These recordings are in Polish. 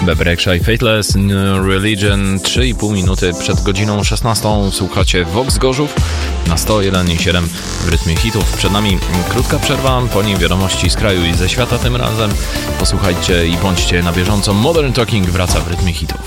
Bebreksza i Fateless, Religion, 3,5 minuty przed godziną 16. Słuchacie Vox Gorzów na 101,7 w rytmie hitów. Przed nami krótka przerwa, po niej wiadomości z kraju i ze świata tym razem. Posłuchajcie i bądźcie na bieżąco. Modern Talking wraca w rytmie hitów.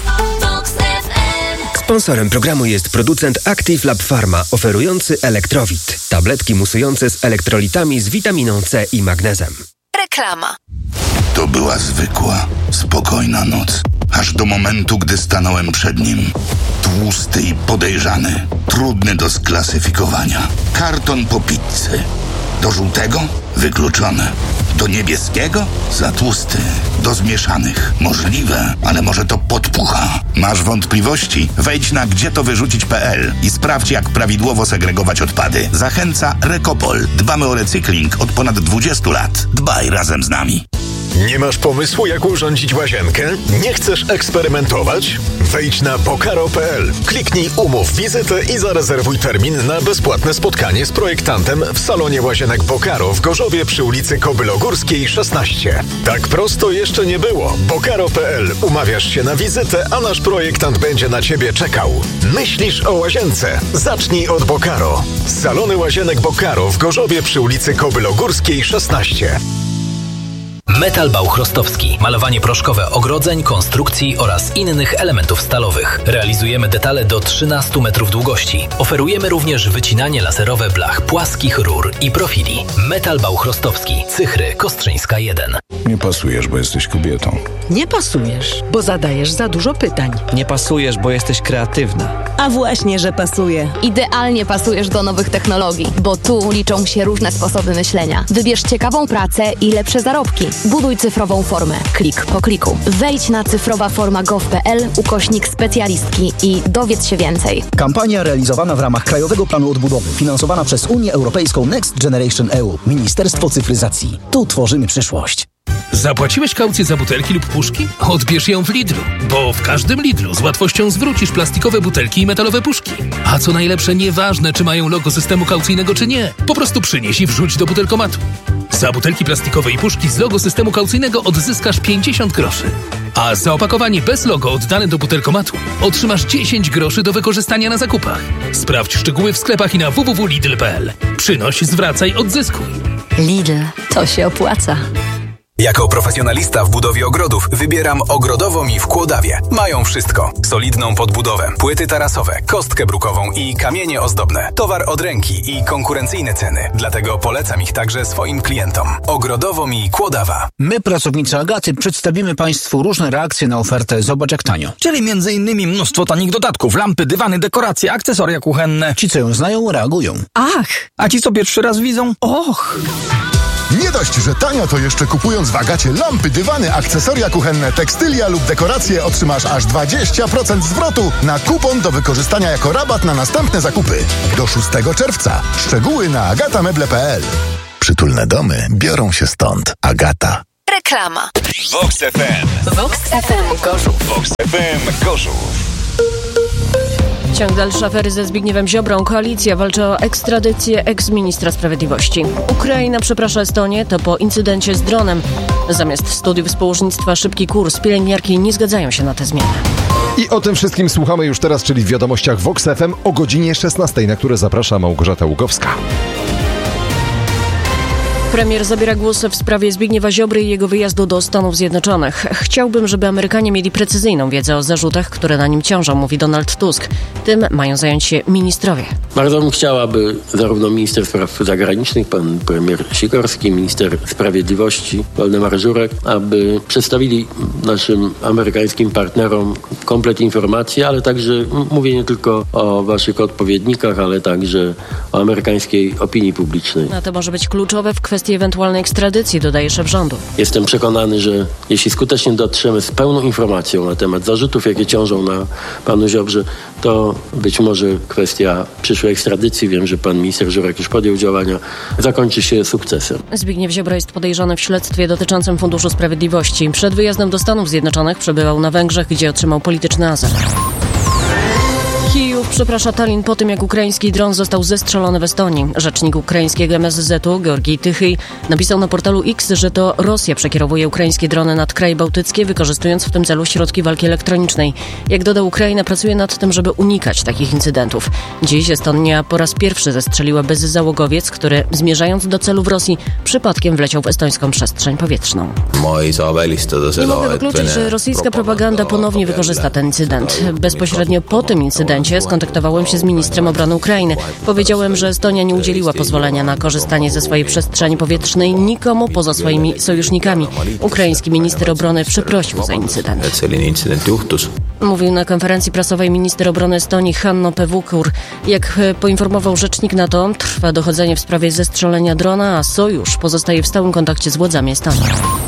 Sponsorem programu jest producent Active Lab Pharma, oferujący Elektrowit. Tabletki musujące z elektrolitami z witaminą C i magnezem. Reklama. To była zwykła, spokojna noc. Aż do momentu, gdy stanąłem przed nim. Tłusty i podejrzany. Trudny do sklasyfikowania. Karton po pizzy. Do żółtego? Wykluczone. Do niebieskiego? Za tłusty. Do zmieszanych? Możliwe, ale może to podpucha. Masz wątpliwości? Wejdź na gdzietowyrzucić.pl i sprawdź, jak prawidłowo segregować odpady. Zachęca Recopol. Dbamy o recykling od ponad 20 lat. Dbaj razem z nami. Nie masz pomysłu, jak urządzić łazienkę? Nie chcesz eksperymentować? Wejdź na bokaro.pl, kliknij umów wizytę i zarezerwuj termin na bezpłatne spotkanie z projektantem w salonie łazienek Bokaro w Gorzowie przy ulicy Kobylogórskiej 16. Tak prosto jeszcze nie było. Bokaro.pl. Umawiasz się na wizytę, a nasz projektant będzie na Ciebie czekał. Myślisz o łazience? Zacznij od Bokaro. Salony łazienek Bokaro w Gorzowie przy ulicy Kobylogórskiej 16. Metal Bauchrostowski. Malowanie proszkowe ogrodzeń, konstrukcji oraz innych elementów stalowych. Realizujemy detale do 13 metrów długości. Oferujemy również wycinanie laserowe blach płaskich, rur i profili. Metal Bauchrostowski. Cychry Kostrzyńska 1. Nie pasujesz, bo jesteś kobietą. Nie pasujesz, bo zadajesz za dużo pytań. Nie pasujesz, bo jesteś kreatywna. A właśnie, że pasuje. Idealnie pasujesz do nowych technologii, bo tu liczą się różne sposoby myślenia. Wybierz ciekawą pracę i lepsze zarobki. Buduj cyfrową formę. Klik po kliku. Wejdź na cyfrowaforma.gov.pl/specjalistki i dowiedz się więcej. Kampania realizowana w ramach Krajowego Planu Odbudowy, finansowana przez Unię Europejską Next Generation EU. Ministerstwo Cyfryzacji. Tu tworzymy przyszłość. Zapłaciłeś kaucję za butelki lub puszki? Odbierz ją w Lidlu, bo w każdym Lidlu z łatwością zwrócisz plastikowe butelki i metalowe puszki. A co najlepsze, nieważne, czy mają logo systemu kaucyjnego, czy nie. Po prostu przynieś i wrzuć do butelkomatu. Za butelki plastikowe i puszki z logo systemu kaucyjnego odzyskasz 50 groszy. A za opakowanie bez logo oddane do butelkomatu otrzymasz 10 groszy do wykorzystania na zakupach. Sprawdź szczegóły w sklepach i na www.lidl.pl. Przynoś, zwracaj, odzyskuj. Lidl, to się opłaca. Jako profesjonalista w budowie ogrodów wybieram Ogrodowo Mi w Kłodawie. Mają wszystko. Solidną podbudowę, płyty tarasowe, kostkę brukową i kamienie ozdobne. Towar od ręki i konkurencyjne ceny. Dlatego polecam ich także swoim klientom. Ogrodowo Mi Kłodawa. My, pracownicy Agaty, przedstawimy Państwu różne reakcje na ofertę Zobacz jak tanio. Czyli m.in. mnóstwo tanich dodatków, lampy, dywany, dekoracje, akcesoria kuchenne. Ci, co ją znają, reagują. Ach! A ci, co pierwszy raz widzą? Och! Nie dość, że tanio, to jeszcze kupując w Agacie lampy, dywany, akcesoria kuchenne, tekstylia lub dekoracje otrzymasz aż 20% zwrotu na kupon do wykorzystania jako rabat na następne zakupy. Do 6 czerwca. Szczegóły na agatameble.pl. Przytulne domy biorą się stąd. Agata. Reklama. Vox FM. Vox FM Gorzów. Vox FM Gorzów. Ciąg dalszy afery ze Zbigniewem Ziobrą. Koalicja walczy o ekstradycję eks-ministra sprawiedliwości. Ukraina przeprasza Estonię, to po incydencie z dronem. Zamiast studiów z położnictwa szybki kurs. Pielęgniarki nie zgadzają się na te zmiany. I o tym wszystkim słuchamy już teraz, czyli w wiadomościach Vox FM o godzinie 16, na które zaprasza Małgorzata Ługowska. Premier zabiera głos w sprawie Zbigniewa Ziobry i jego wyjazdu do Stanów Zjednoczonych. Chciałbym, żeby Amerykanie mieli precyzyjną wiedzę o zarzutach, które na nim ciążą, mówi Donald Tusk. Tym mają zająć się ministrowie. Bardzo bym chciał, aby zarówno minister spraw zagranicznych, pan premier Sikorski, minister sprawiedliwości, Waldemar Żurek, aby przedstawili naszym amerykańskim partnerom komplet informacji, ale także mówię nie tylko o waszych odpowiednikach, ale także o amerykańskiej opinii publicznej. A to może być kluczowe w kwestii ewentualnej ekstradycji, dodaje szef rządu. Jestem przekonany, że jeśli skutecznie dotrzemy z pełną informacją na temat zarzutów, jakie ciążą na panu Ziobrze, to być może kwestia przyszłej ekstradycji, wiem, że pan minister Żurek już podjął działania, zakończy się sukcesem. Zbigniew Ziobro jest podejrzany w śledztwie dotyczącym Funduszu Sprawiedliwości. Przed wyjazdem do Stanów Zjednoczonych przebywał na Węgrzech, gdzie otrzymał polityczny azyl. Kijów Przeprasza Tallinn po tym, jak ukraiński dron został zestrzelony w Estonii. Rzecznik ukraińskiego MSZ-u Georgij Tychyj napisał na portalu X, że to Rosja przekierowuje ukraińskie drony nad kraje bałtyckie, wykorzystując w tym celu środki walki elektronicznej. Jak dodał, Ukraina pracuje nad tym, żeby unikać takich incydentów. Dziś Estonia po raz pierwszy zestrzeliła bezzałogowiec, który zmierzając do celu w Rosji przypadkiem wleciał w estońską przestrzeń powietrzną. Nie mogę wykluczyć, że rosyjska propaganda ponownie wykorzysta ten incydent. Bezpośrednio po tym incydencie skontaktowałem się z ministrem obrony Ukrainy. Powiedziałem, że Estonia nie udzieliła pozwolenia na korzystanie ze swojej przestrzeni powietrznej nikomu poza swoimi sojusznikami. Ukraiński minister obrony przeprosił za incydent. Mówił na konferencji prasowej minister obrony Estonii Hanno Pevkur. Jak poinformował rzecznik NATO, trwa dochodzenie w sprawie zestrzelenia drona, a sojusz pozostaje w stałym kontakcie z władzami Estonii.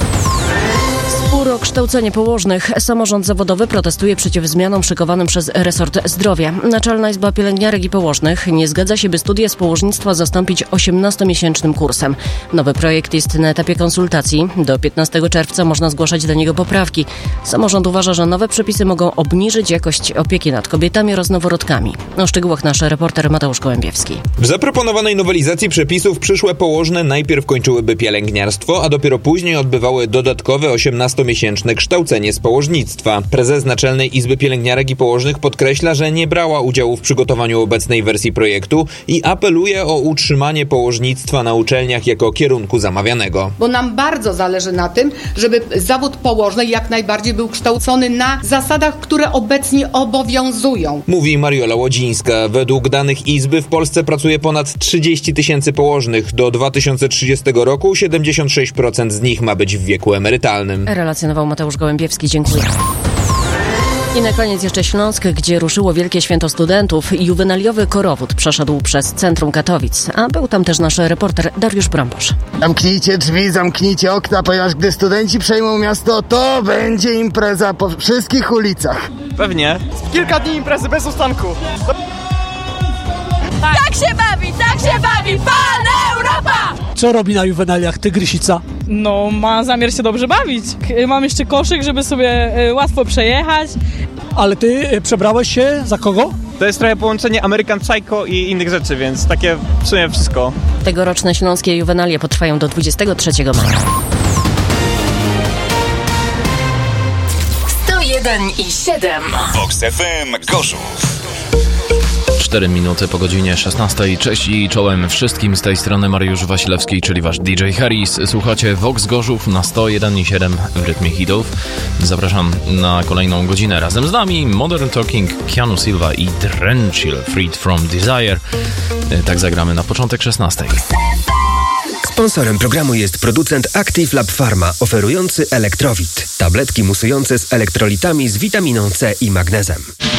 Spór o kształcenie położnych. Samorząd zawodowy protestuje przeciw zmianom szykowanym przez resort zdrowia. Naczelna Izba Pielęgniarek i Położnych nie zgadza się, by studia z położnictwa zastąpić 18-miesięcznym kursem. Nowy projekt jest na etapie konsultacji. Do 15 czerwca można zgłaszać do niego poprawki. Samorząd uważa, że nowe przepisy mogą obniżyć jakość opieki nad kobietami oraz noworodkami. O szczegółach nasz reporter Mateusz Gołębiewski. W zaproponowanej nowelizacji przepisów przyszłe położne najpierw kończyłyby pielęgniarstwo, a dopiero później odbywały dodatkowe 18-miesięczne kształcenie z położnictwa. Prezes Naczelnej Izby Pielęgniarek i Położnych podkreśla, że nie brała udziału w przygotowaniu obecnej wersji projektu i apeluje o utrzymanie położnictwa na uczelniach jako kierunku zamawianego. Bo nam bardzo zależy na tym, żeby zawód położnej jak najbardziej był kształcony na zasadach, które obecnie obowiązują. Mówi Mariola Łodzińska. Według danych Izby w Polsce pracuje ponad 30 000 położnych. Do 2030 roku 76% z nich ma być w wieku emerytalnym. Relacjonował Mateusz Gołębiewski. Dziękuję. I na koniec jeszcze Śląsk, gdzie ruszyło Wielkie Święto Studentów. Juwenaliowy korowód przeszedł przez centrum Katowic, a był tam też nasz reporter Dariusz Brąbosz. Zamknijcie drzwi, zamknijcie okna, ponieważ gdy studenci przejmą miasto, to będzie impreza po wszystkich ulicach. Pewnie. Kilka dni imprezy bez ustanku. Tak się bawi, Pan Europa! Co robi na juwenaliach Tygrysica? No, ma zamiar się dobrze bawić. Mam jeszcze koszyk, żeby sobie łatwo przejechać. Ale ty przebrałeś się za kogo? To jest trochę połączenie American Psycho i innych rzeczy, więc takie w sumie wszystko. Tegoroczne śląskie juwenalie potrwają do 23 maja. 101,7 Vox FM Gorzów. 4 minuty po godzinie 16. Cześć i czołem wszystkim, z tej strony Mariusz Wasilewski, czyli wasz DJ Harris. Słuchacie Vox Gorzów na 101,7 w rytmie hitów. Zapraszam na kolejną godzinę razem z nami. Modern Talking, Keanu Silva i Drenchill, Freed from Desire. Tak zagramy na początek 16. Sponsorem programu jest producent Active Lab Pharma, oferujący Elektrowit. Tabletki musujące z elektrolitami z witaminą C i magnezem.